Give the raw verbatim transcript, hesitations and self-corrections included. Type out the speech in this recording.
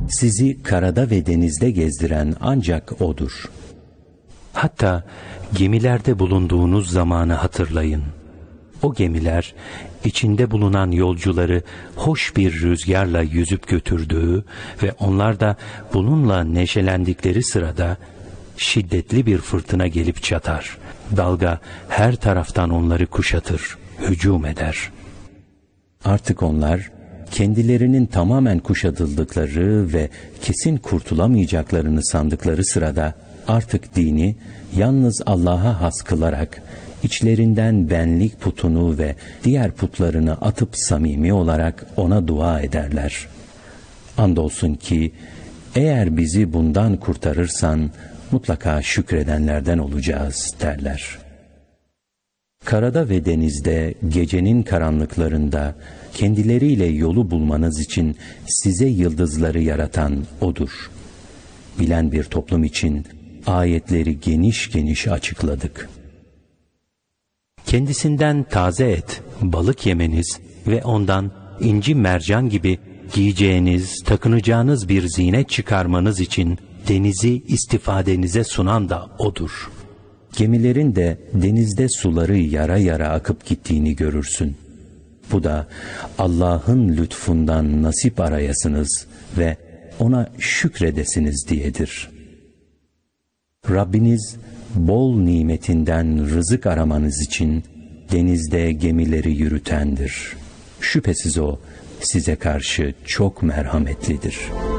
sizi karada ve denizde gezdiren ancak O'dur. Hatta gemilerde bulunduğunuz zamanı hatırlayın. O gemiler içinde bulunan yolcuları hoş bir rüzgarla yüzüp götürdüğü ve onlar da bununla neşelendikleri sırada şiddetli bir fırtına gelip çatar. Dalga her taraftan onları kuşatır, hücum eder. Artık onlar kendilerinin tamamen kuşatıldıkları ve kesin kurtulamayacaklarını sandıkları sırada artık dini yalnız Allah'a has kılarak içlerinden benlik putunu ve diğer putlarını atıp samimi olarak O'na dua ederler. Andolsun ki eğer bizi bundan kurtarırsan mutlaka şükredenlerden olacağız derler. Karada ve denizde, gecenin karanlıklarında kendileriyle yolu bulmanız için size yıldızları yaratan O'dur. Bilen bir toplum için ayetleri geniş geniş açıkladık. Kendisinden taze et, balık yemeniz ve ondan inci mercan gibi giyeceğiniz, takınacağınız bir zinet çıkarmanız için denizi istifadenize sunan da O'dur. Gemilerin de denizde suları yara yara akıp gittiğini görürsün. Bu da Allah'ın lütfundan nasip arayasınız ve O'na şükredesiniz diyedir. Rabbiniz bol nimetinden rızık aramanız için denizde gemileri yürütendir. Şüphesiz O size karşı çok merhametlidir.